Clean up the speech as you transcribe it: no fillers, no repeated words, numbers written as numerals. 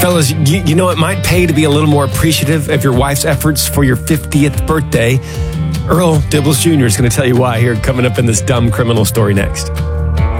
Fellas, you know it might pay to be a little more appreciative of your wife's efforts for your 50th birthday. Earl Dibbles Jr. is going to tell you why here coming up in this dumb criminal story next.